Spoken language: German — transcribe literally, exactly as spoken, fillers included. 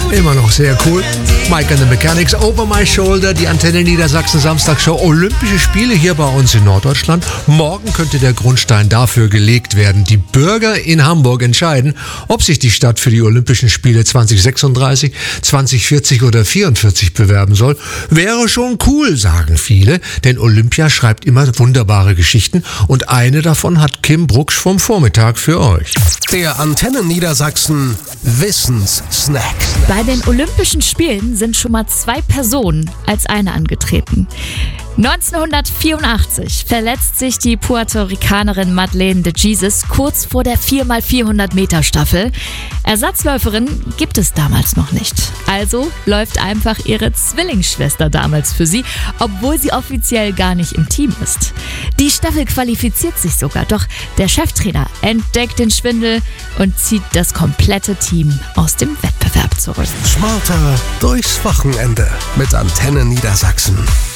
Immer noch sehr cool. Mike and the Mechanics, Over My Shoulder, die Antenne Niedersachsen Samstagshow. Olympische Spiele hier bei uns in Norddeutschland. Morgen könnte der Grundstein dafür gelegt werden. Die Bürger in Hamburg entscheiden, ob sich die Stadt für die Olympischen Spiele zwanzig sechsunddreißig, zwanzig vierzig oder vierundvierzig bewerben soll. Wäre schon cool, sagen viele, denn Olympia schreibt immer wunderbare Geschichten und eine davon hat Kim Brucksch vom Vormittag für euch. Der Antenne Niedersachsen Wissenssnack. Bei den Olympischen Spielen sind schon mal zwei Personen als eine angetreten. neunzehnhundertvierundachtzig verletzt sich die Puerto-Ricanerin Madeleine de Jesus kurz vor der vier mal vierhundert Meter Staffel. Ersatzläuferin gibt es damals noch nicht. Also läuft einfach ihre Zwillingsschwester damals für sie, obwohl sie offiziell gar nicht im Team ist. Die Staffel qualifiziert sich sogar, doch der Cheftrainer entdeckt den Schwindel und zieht das komplette Team aus dem Wettbewerb zurück. Smarter durchs Wochenende mit Antenne Niedersachsen.